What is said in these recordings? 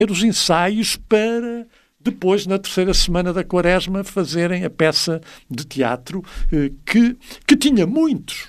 os ensaios para depois, na terceira semana da Quaresma, fazerem a peça de teatro que tinha muitos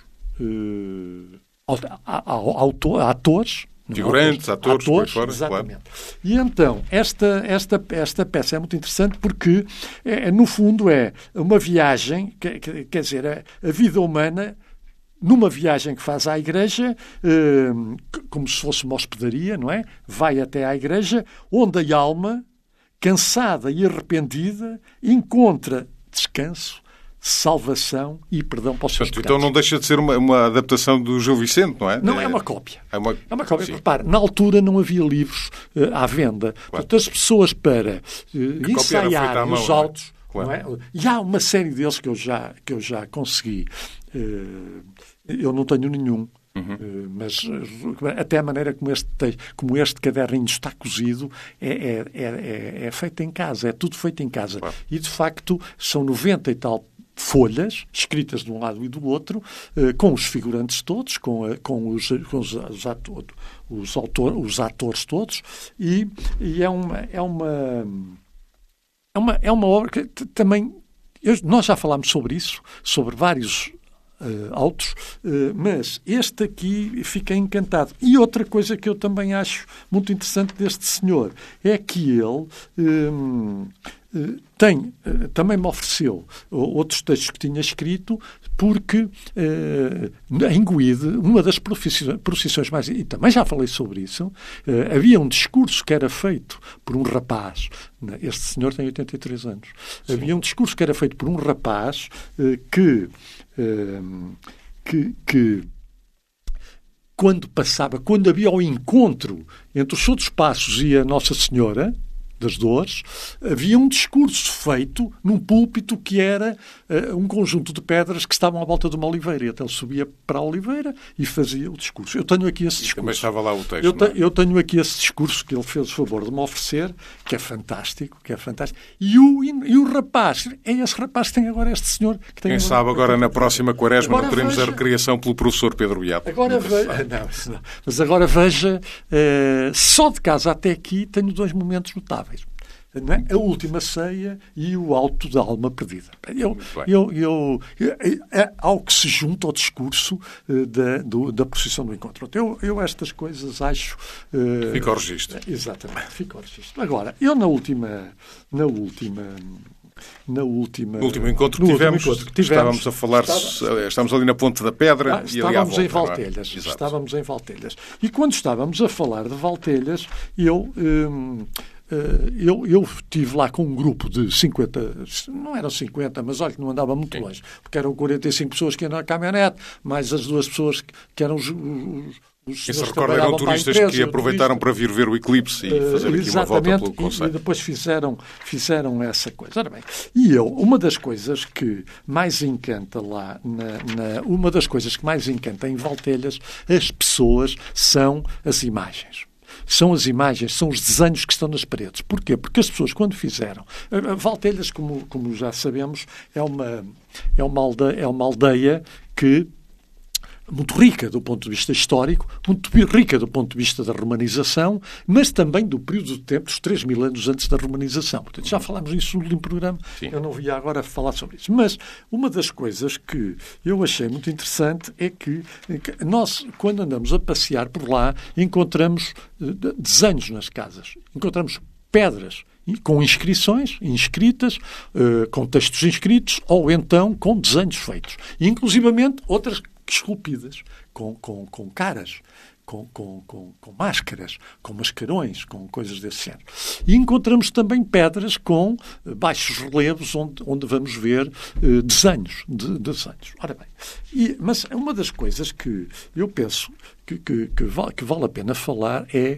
atores. Figurantes, atores, por fora, exatamente. Claro. E então, esta peça é muito interessante porque, no fundo, é uma viagem, quer dizer, a vida humana, numa viagem que faz à igreja, como se fosse uma hospedaria, não é? Vai até à igreja, onde a alma, cansada e arrependida, encontra descanso, salvação e perdão para os seus pecados. Então não deixa de ser uma adaptação do Gil Vicente, não é? Não, é uma cópia. É uma cópia. Sim. Repare, na altura não havia livros à venda. Claro. Portanto, as pessoas para ensaiar nos autos... Claro. Não é? E há uma série deles que eu já consegui. Eu não tenho nenhum. Mas até a maneira como este caderninho está cozido é feito em casa, é tudo feito em casa. Claro. E, de facto, são 90 e tal folhas, escritas de um lado e do outro, com os figurantes todos, com os atores todos, e é uma obra que também... Nós já falámos sobre isso, sobre vários autos, mas este aqui fiquei encantado. E outra coisa que eu também acho muito interessante deste senhor é que ele também me ofereceu outros textos que tinha escrito, porque em Guide, uma das procissões mais... E também já falei sobre isso, havia um discurso que era feito por um rapaz. Este senhor tem 83 anos. Sim. Havia um discurso que era feito por um rapaz que quando havia o encontro entre os outros passos e a Nossa Senhora das Dores, havia um discurso feito num púlpito que era um conjunto de pedras que estavam à volta de uma oliveira. E até ele subia para a oliveira e fazia o discurso. Eu tenho aqui esse discurso. Também estava lá o texto. Eu tenho aqui esse discurso que ele fez o favor de me oferecer, que é fantástico. E o rapaz, é esse rapaz que tem agora este senhor. Que tem Quem sabe agora na próxima Quaresma não teremos a recriação pelo professor Pedro Beato. Mas agora veja, só de casa até aqui tenho 2 momentos notáveis. Não é? A última ceia e o alto da alma perdida. Ao que se junta ao discurso da procissão do encontro. Eu estas coisas acho... Fica ao registro. Exatamente, fica ao registro. Agora, eu no último encontro que tivemos, estávamos a falar, estávamos ali na Ponte da Pedra e ali à volta. Estávamos em Valtelhas. E quando estávamos a falar de Valtelhas, eu estive lá com um grupo de 50, não eram 50, mas olha que não andava muito longe, porque eram 45 pessoas que iam na caminhonete, mais as 2 pessoas que eram os se recorda, eram turistas que aproveitaram para vir ver o eclipse e fazer aqui uma volta pelo concelho. E depois fizeram essa coisa. Ora bem, uma das coisas que mais encanta lá, uma das coisas que mais encanta em Valtelhas, as pessoas, são as imagens. São as imagens, são os desenhos que estão nas paredes. Porquê? Porque as pessoas, quando fizeram... Valtelhas, como já sabemos, é uma aldeia que... muito rica do ponto de vista histórico, muito rica do ponto de vista da romanização, mas também do período de tempo dos 3.000 anos antes da romanização. Portanto, já falámos nisso no último programa, sim. Eu não via agora falar sobre isso. Mas uma das coisas que eu achei muito interessante é que nós, quando andamos a passear por lá, encontramos desenhos nas casas, encontramos pedras com inscrições inscritas, com textos inscritos, ou então com desenhos feitos. E, inclusivamente, outras esculpidas, com caras, com máscaras, com mascarões, com coisas desse género. E encontramos também pedras com baixos relevos onde vamos ver desenhos. Ora bem, mas uma das coisas que eu penso que vale a pena falar é...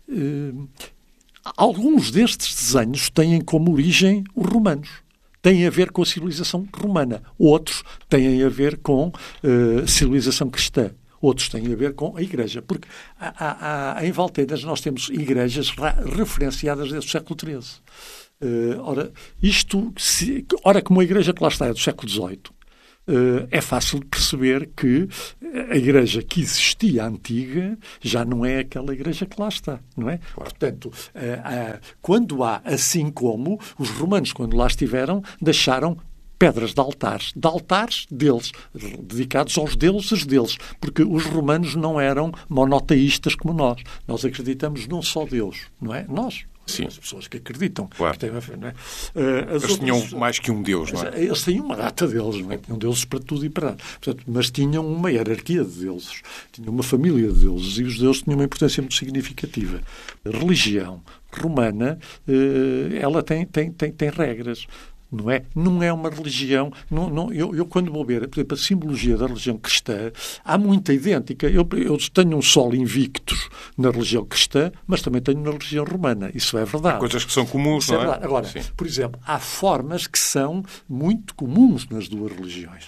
alguns destes desenhos têm como origem os romanos. Têm a ver com a civilização romana. Outros têm a ver com a civilização cristã. Outros têm a ver com a Igreja. Porque em Valtelhas nós temos igrejas referenciadas desde o século XIII. Ora, como a Igreja que lá está é do século XVIII, é fácil de perceber que a igreja que existia antiga já não é aquela igreja que lá está, não é? Claro. Portanto, quando há, assim como os romanos, quando lá estiveram, deixaram pedras de altares deles, dedicados aos deuses deles, porque os romanos não eram monoteístas como nós. Nós acreditamos num só Deus, não é? Nós. Sim. As pessoas que acreditam. Claro. Que têm, não é? Eles tinham mais que um Deus, não é? Eles tinham uma data deles, não é? Tinham deuses para tudo e para nada. Portanto, mas tinham uma hierarquia de deuses, tinham uma família de deuses, e os deuses tinham uma importância muito significativa. A religião romana, ela tem regras. Não é? Não é uma religião... Eu quando vou ver, por exemplo, a simbologia da religião cristã, há muita idêntica. Eu tenho um sol invictus na religião cristã, mas também tenho na religião romana. Isso é verdade. Há coisas que são comuns, não é? Verdade. Agora, sim, por exemplo, há formas que são muito comuns nas duas religiões.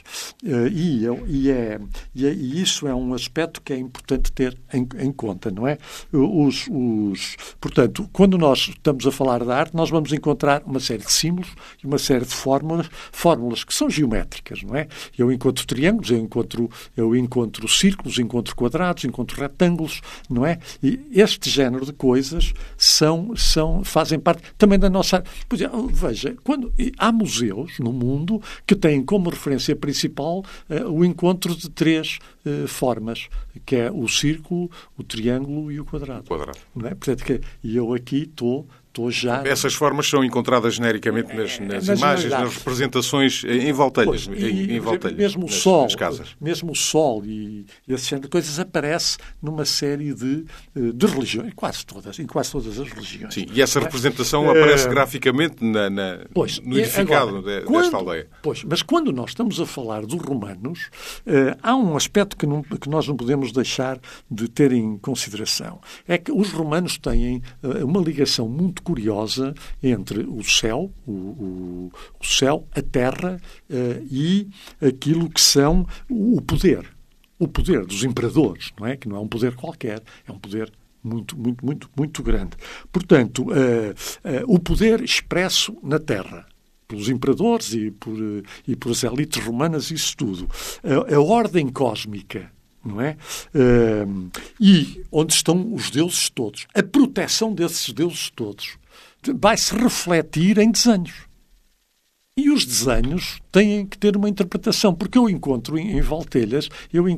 E isso é um aspecto que é importante ter em conta, não é? Portanto, quando nós estamos a falar da arte, nós vamos encontrar uma série de símbolos e uma série de fórmulas que são geométricas, não é? Eu encontro triângulos, eu encontro círculos, encontro quadrados, encontro retângulos, não é? E este género de coisas fazem parte também da nossa... Pois é, veja, há museus no mundo que têm como referência principal o encontro de três formas, que é o círculo, o triângulo e o quadrado. Não é? Portanto, eu aqui estou já... Essas formas são encontradas genericamente nas imagens, nas representações em voltelhas, mesmo o sol, nas casas. Mesmo o sol e esse género de coisas aparece numa série de religiões, em quase todas as religiões. Sim, e essa representação aparece graficamente no edificado desta aldeia. Pois, mas quando nós estamos a falar dos romanos, há um aspecto que nós não podemos deixar de ter em consideração. É que os romanos têm uma ligação muito curiosa entre o céu, a terra e aquilo que são o poder. O poder dos imperadores, não é? Que não é um poder qualquer, é um poder muito, muito, muito, muito grande. Portanto, o poder expresso na terra, pelos imperadores e por as elites romanas, isso tudo. A ordem cósmica, não é? E onde estão os deuses todos. A proteção desses deuses todos vai-se refletir em desenhos. E os desenhos têm que ter uma interpretação, porque eu encontro em Valtelhas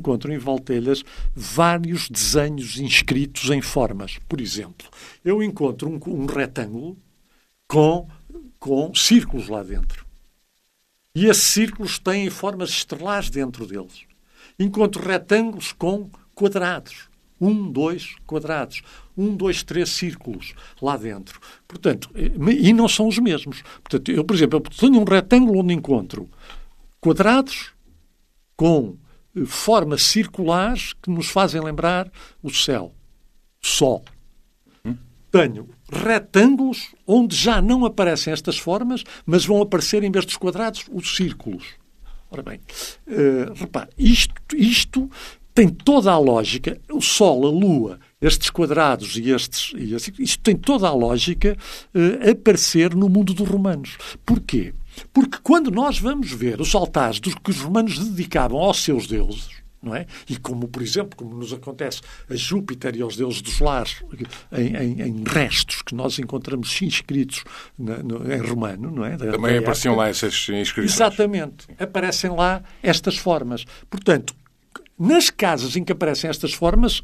vários desenhos inscritos em formas. Por exemplo, eu encontro um retângulo com círculos lá dentro. E esses círculos têm formas estelares dentro deles. Encontro retângulos com quadrados. 1, 2 quadrados. 1, 2, 3 círculos lá dentro. Portanto, e não são os mesmos. Portanto, eu, por exemplo, tenho um retângulo onde encontro quadrados com formas circulares que nos fazem lembrar o céu, o sol. Tenho retângulos onde já não aparecem estas formas, mas vão aparecer, em vez dos quadrados, os círculos. Ora bem, repare, isto tem toda a lógica. O Sol, a Lua, estes quadrados isto tem toda a lógica a aparecer no mundo dos romanos. Porquê? Porque quando nós vamos ver os altares que os romanos dedicavam aos seus deuses, não é? E como, por exemplo, como nos acontece a Júpiter e aos deuses dos lares, em restos que nós encontramos inscritos em romano, não é? Também apareciam lá essas inscrições. Exatamente. Aparecem lá estas formas. Portanto, nas casas em que aparecem estas formas,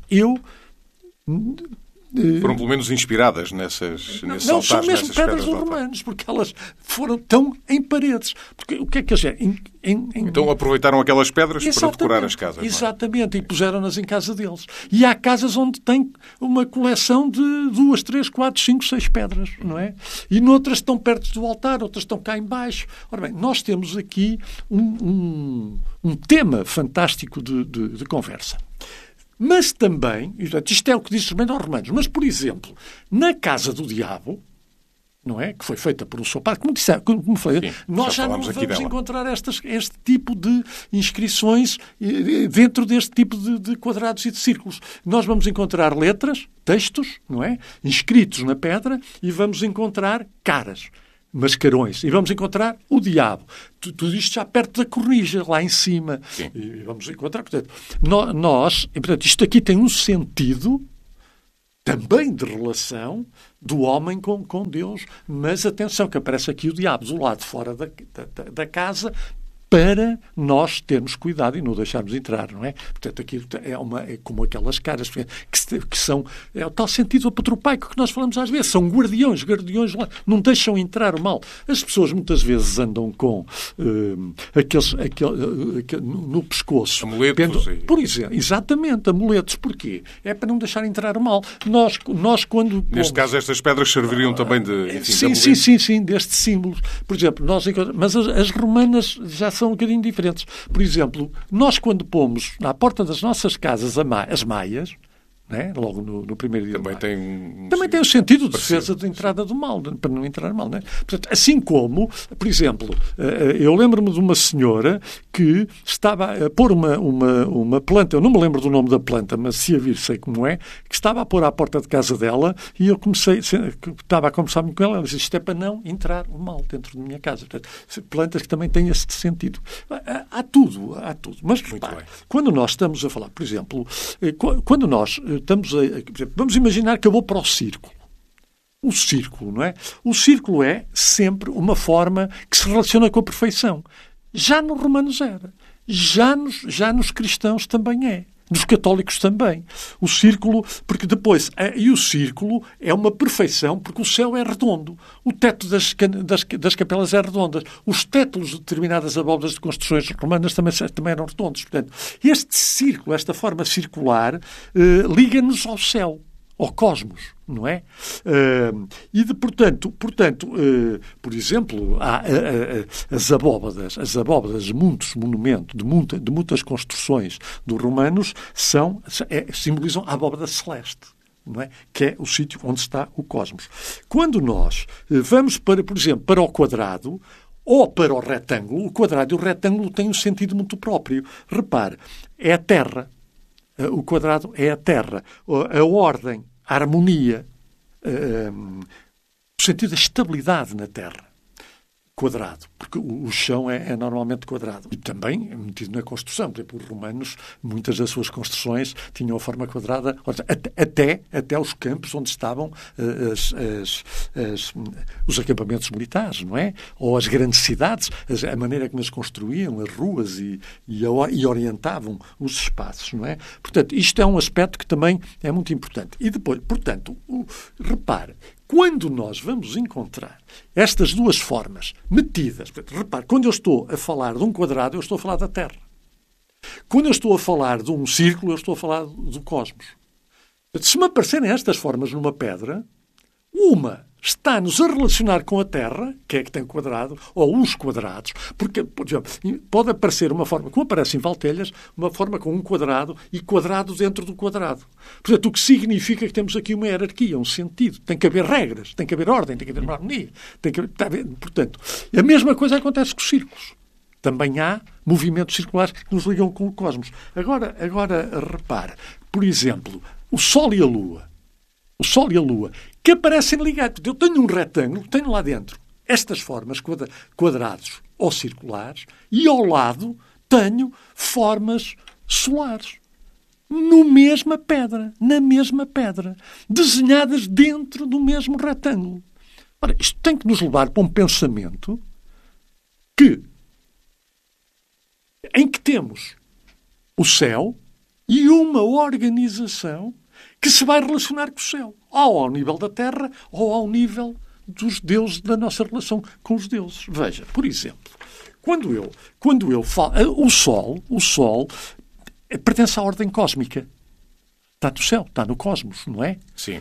foram pelo menos inspiradas nesses altares. Não, são mesmo pedras dos romanos, porque elas tão em paredes. Porque o que é que eles querem? Então aproveitaram aquelas pedras para decorar as casas. Exatamente, e puseram-nas em casa deles. E há casas onde tem uma coleção de 2, 3, 4, 5, 6 pedras, não é? E noutras estão perto do altar, outras estão cá em baixo. Ora bem, nós temos aqui um tema fantástico de conversa. Mas também, isto é o que diz também aos romanos, mas, por exemplo, na Casa do Diabo, não é? Que foi feita por um seu pai, como falei, sim, nós já não vamos encontrar este tipo de inscrições dentro deste tipo de quadrados e de círculos. Nós vamos encontrar letras, textos, não é? Inscritos na pedra, e vamos encontrar caras. mascarões. E vamos encontrar o diabo. Tudo isto já perto da cornija, lá em cima. Sim. E vamos encontrar, portanto, portanto, isto aqui tem um sentido também de relação do homem com Deus. Mas atenção, que aparece aqui o diabo do lado de fora da casa, para nós termos cuidado e não o deixarmos entrar, não é? Portanto, aquilo é como aquelas caras que são... É o tal sentido apotropaico que nós falamos às vezes. São guardiões lá, não deixam entrar o mal. As pessoas muitas vezes andam com no pescoço. Amuletos. Por exemplo, exatamente, amuletos. Porquê? É para não deixar entrar o mal. Nós quando... Neste caso, estas pedras serviriam também de... Sim, destes símbolos. Por exemplo, mas as romanas já são um bocadinho diferentes. Por exemplo, nós quando pomos na porta das nossas casas as maias, né? Logo no primeiro dia também tem o sentido de defesa de entrada do mal, para não entrar mal. Né? Portanto, assim como, por exemplo, eu lembro-me de uma senhora que estava a pôr uma planta, eu não me lembro do nome da planta, mas se a vir sei como é, que estava a pôr à porta de casa dela e eu estava a conversar com ela, ela disse, isto é para não entrar o mal dentro da minha casa. Portanto, plantas que também têm esse sentido. Há tudo. Mas, repare, quando nós estamos a falar, por exemplo, quando nós vamos imaginar que eu vou para o círculo. O círculo, não é? O círculo é sempre uma forma que se relaciona com a perfeição. Já nos romanos era. Já nos cristãos também é. Nos católicos também. O círculo, porque depois... E o círculo é uma perfeição porque o céu é redondo. O teto das capelas é redondo. Os tetos de determinadas abóbadas de construções romanas também eram redondos. Portanto, este círculo, esta forma circular, liga-nos ao céu, ao cosmos, não é? Portanto, por exemplo, há as abóbadas de muitos monumentos, de muitas construções dos romanos, simbolizam a abóbada celeste. Não é? Que é o sítio onde está o cosmos. Quando nós vamos, por exemplo, para o quadrado ou para o retângulo, o quadrado e o retângulo têm um sentido muito próprio. Repare, é a Terra. O quadrado é a Terra. A ordem, a harmonia, o sentido da estabilidade na Terra. Quadrado, porque o chão é normalmente quadrado. E também metido na construção. Por exemplo, os romanos, muitas das suas construções tinham a forma quadrada, até os campos onde estavam os acampamentos militares, não é? Ou as grandes cidades, a maneira como as construíam, as ruas e orientavam os espaços, não é? Portanto, isto é um aspecto que também é muito importante. E depois, portanto, repare, quando nós vamos encontrar estas duas formas metidas... Repare, quando eu estou a falar de um quadrado, eu estou a falar da Terra. Quando eu estou a falar de um círculo, eu estou a falar do cosmos. Se me aparecerem estas formas numa pedra, uma está-nos a relacionar com a Terra, que é que tem quadrado, ou os quadrados, porque, por exemplo, pode aparecer uma forma, como aparece em Valtelhas, uma forma com um quadrado e quadrado dentro do quadrado. Portanto, o que significa que temos aqui uma hierarquia, um sentido. Tem que haver regras, tem que haver ordem, tem que haver uma harmonia. Portanto, a mesma coisa acontece com os círculos. Também há movimentos circulares que nos ligam com o cosmos. Agora repare, por exemplo, o Sol e a Lua. O Sol e a Lua, que aparecem ligados. Eu tenho um retângulo, tenho lá dentro estas formas, quadrados ou circulares, e ao lado tenho formas solares. Na mesma pedra, desenhadas dentro do mesmo retângulo. Ora, isto tem que nos levar para um pensamento em que temos o céu e uma organização que se vai relacionar com o céu, ou ao nível da Terra, ou ao nível dos deuses, da nossa relação com os deuses. Veja, por exemplo, quando eu falo... O Sol pertence à ordem cósmica. Está no céu, está no cosmos, não é? Sim.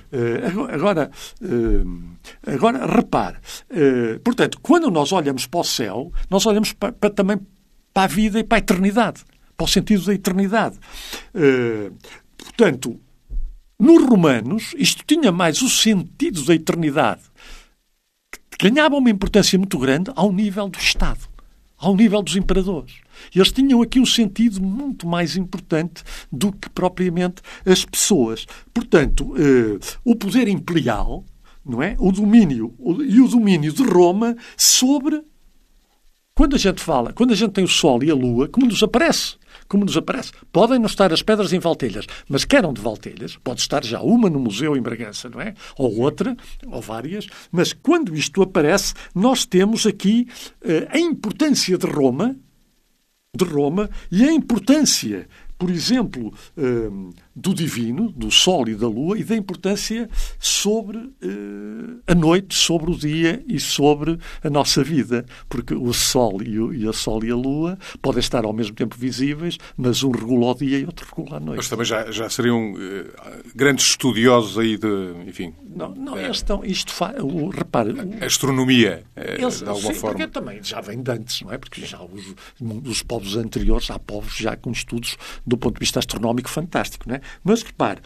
Agora repare. Portanto, quando nós olhamos para o céu, nós olhamos também para a vida e para a eternidade, para o sentido da eternidade. Portanto, nos romanos, isto tinha mais o sentido da eternidade. Ganhava uma importância muito grande ao nível do Estado, ao nível dos imperadores. Eles tinham aqui um sentido muito mais importante do que propriamente as pessoas. Portanto, o poder imperial não é? O domínio de Roma sobre... Quando a gente tem o Sol e a Lua, como nos aparece. Podem não estar as pedras em Valtelhas, mas que eram de Valtelhas, pode estar já uma no museu em Bragança, não é? Ou outra, ou várias, mas quando isto aparece, nós temos aqui a importância de Roma e a importância, por exemplo, do divino, do Sol e da Lua, e da importância sobre a noite, sobre o dia e sobre a nossa vida. Porque o Sol e a Lua podem estar ao mesmo tempo visíveis, mas um regula o dia e outro regula a noite. Mas também já seriam grandes estudiosos aí de, enfim... Não, repare... A astronomia, de alguma forma. Porque também já vem de antes, não é? Porque já os povos anteriores, há povos já com estudos do ponto de vista astronómico fantástico, não é? Mas, repare,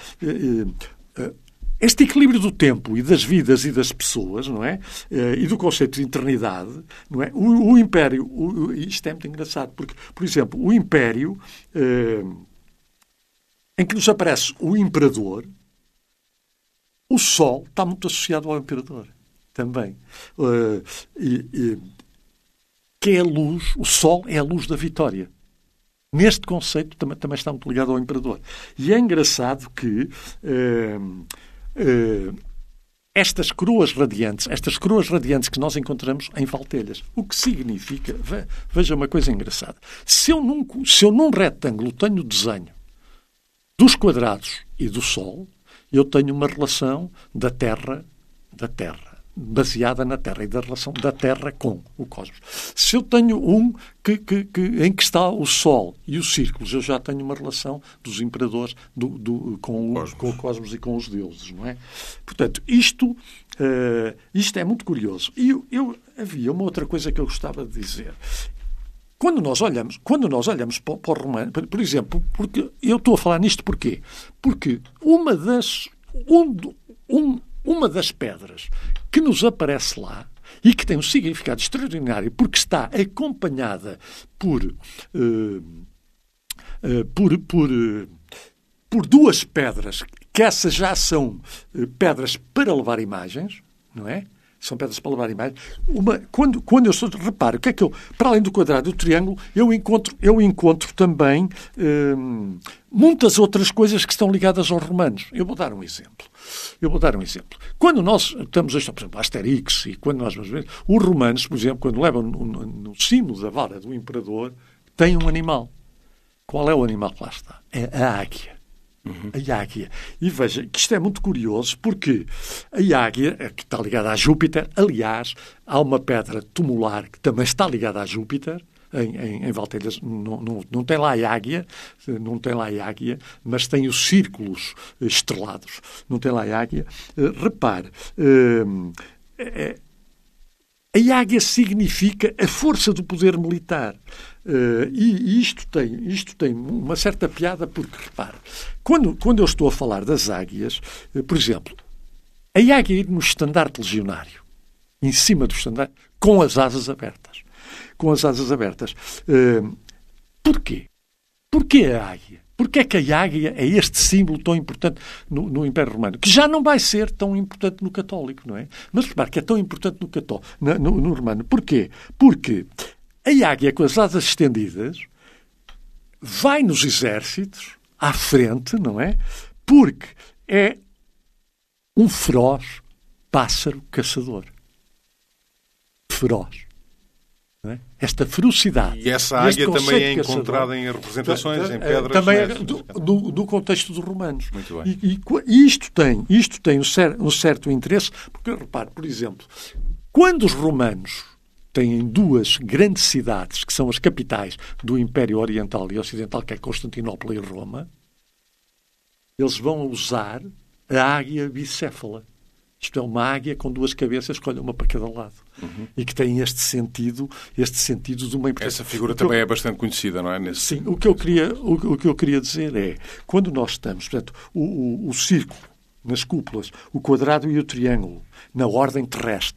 este equilíbrio do tempo e das vidas e das pessoas, não é? E do conceito de eternidade, não é? O Império, isto é muito engraçado, porque, por exemplo, o Império, em que nos aparece o Imperador, o Sol está muito associado ao Imperador, também. Que é a luz, o Sol é a luz da vitória. Neste conceito também está muito ligado ao Imperador. E é engraçado que estas coroas radiantes que nós encontramos em Valtelhas, o que significa, veja uma coisa engraçada, se eu num retângulo tenho o desenho dos quadrados e do Sol, eu tenho uma relação da Terra, baseada na Terra e da relação da Terra com o cosmos. Se eu tenho em que está o Sol e os círculos, eu já tenho uma relação dos imperadores com o cosmos e com os deuses, não é? Portanto, isto é muito curioso. E havia uma outra coisa que eu gostava de dizer. Quando nós olhamos para o romano, por exemplo, porque eu estou a falar nisto porquê? Porque uma das pedras que nos aparece lá e que tem um significado extraordinário porque está acompanhada por duas pedras, que essas já são pedras para levar imagens, não é? São pedras para levar imagens. Quando eu estou... Repare, o que é que eu... Para além do quadrado e do triângulo, eu encontro também muitas outras coisas que estão ligadas aos romanos. Eu vou dar um exemplo. Quando nós estamos a estudar, por exemplo, Asterix, e quando nós vamos ver, os romanos, por exemplo, quando levam no cimo da vara do imperador, têm um animal. Qual é o animal que lá está? É a águia. A águia. E veja que isto é muito curioso porque a águia, que está ligada a Júpiter, aliás, há uma pedra tumular que também está ligada a Júpiter, em Valtelhas não tem lá a águia, mas tem os círculos estrelados. Não tem lá a águia. Repare, a águia significa a força do poder militar. E isto tem uma certa piada porque, repare, quando eu estou a falar das águias, por exemplo, a águia ir no estandarte legionário, em cima do estandarte, com as asas abertas. Porquê? Porquê a águia? Porquê é que a águia é este símbolo tão importante no Império Romano? Que já não vai ser tão importante no católico, não é? Mas repare que é tão importante no romano. Porquê? Porque a águia com as asas estendidas vai nos exércitos à frente, não é? Porque é um feroz pássaro caçador. Feroz. Não é? Esta ferocidade. E essa águia também é encontrada em representações, em pedras. Também do contexto dos romanos. Muito bem. E isto tem um certo interesse, porque, repare, por exemplo, quando os romanos têm duas grandes cidades, que são as capitais do Império Oriental e Ocidental, que é Constantinopla e Roma, eles vão usar a águia bicéfala. Isto é uma águia com duas cabeças, que olha uma para cada lado. E que tem este sentido de uma importância. Essa figura também é bastante conhecida, não é? Sim. O que eu queria dizer é, quando nós estamos, portanto, o círculo nas cúpulas, o quadrado e o triângulo, na ordem terrestre,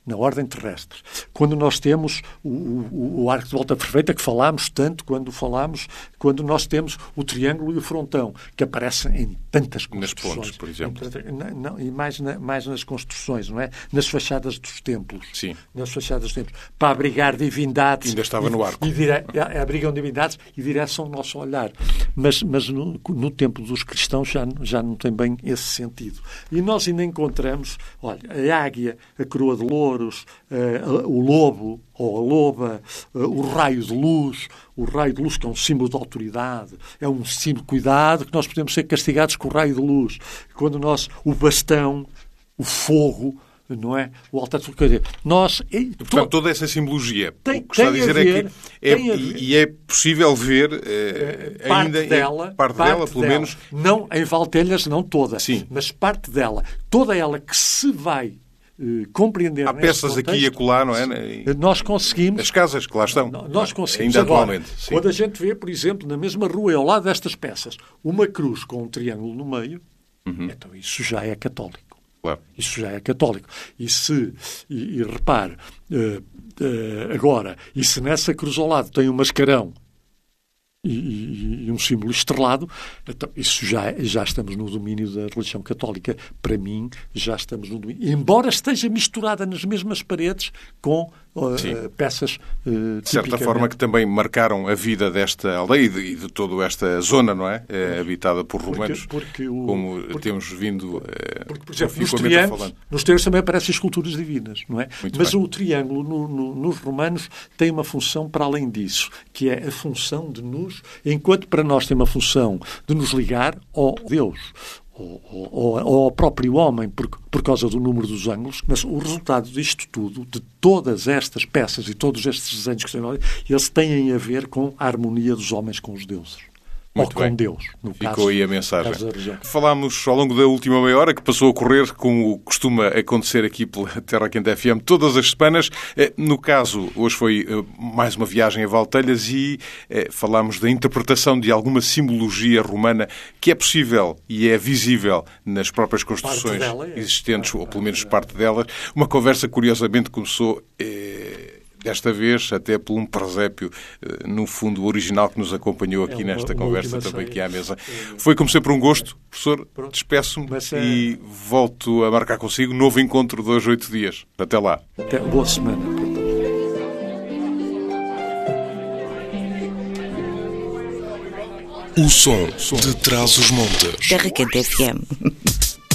na ordem terrestre. Quando nós temos o arco de volta perfeita, que falámos tanto quando nós temos o triângulo e o frontão, que aparecem em tantas construções. Nas pontes, por exemplo. E mais nas construções, não é? Nas fachadas dos templos. Sim. Nas fachadas dos templos. Para abrigar divindades. Ainda estava no arco. Abrigam divindades e direcionam o nosso olhar. Mas no tempo dos cristãos já não tem bem esse sentido. E nós ainda encontramos, olha, a águia, a coroa de louros, o lobo ou a loba, o raio de luz, que é um símbolo de autoridade, é um símbolo de cuidado, que nós podemos ser castigados com o raio de luz. Quando o bastão, o fogo, não é? O altar de fogo. Portanto, toda essa simbologia, o que está a dizer é possível ver parte dela, pelo menos. Não em Valtelhas, não toda, sim, mas parte dela. Toda ela que se vai compreender. Há peças contexto, aqui e acolá, não é? Nós conseguimos... As casas que lá estão. Nós conseguimos. Ainda agora, atualmente. Sim. Quando a gente vê, por exemplo, na mesma rua, ao lado destas peças, uma cruz com um triângulo no meio, então isso já é católico. Claro. Isso já é católico. E repare, agora, e se nessa cruz ao lado tem um mascarão e um símbolo estrelado, então isso já estamos no domínio da religião católica. Para mim, já estamos no domínio. Embora esteja misturada nas mesmas paredes com peças de certa forma que também marcaram a vida desta aldeia e de toda esta zona, não é? Habitada por romanos, como temos vindo por exemplo, nos triângulos também aparecem esculturas divinas, não é? Mas o triângulo nos romanos tem uma função para além disso, que é a função de enquanto para nós tem uma função de nos ligar ao Deus, ou ao próprio homem, por causa do número dos ângulos, mas o resultado disto tudo, de todas estas peças e todos estes desenhos que eles têm a ver com a harmonia dos homens com os deuses. Muito ou bem. Com Deus. Ficou aí a mensagem. Falámos ao longo da última meia hora, que passou a correr, como costuma acontecer aqui pela Terra Quente FM, todas as semanas. No caso, hoje foi mais uma viagem a Valtelhas e falámos da interpretação de alguma simbologia romana que é possível e é visível nas próprias construções existentes, ou pelo menos parte delas. Uma conversa, curiosamente, começou... desta vez, até por um presépio, no fundo original que nos acompanhou aqui nesta conversa, também aqui à mesa. Foi, como sempre, um gosto. Professor, despeço-me e volto a marcar consigo novo encontro de 2 a 8 dias. Até lá. Até boa semana. O som de Trás-os-Montes. Terra Quente FM.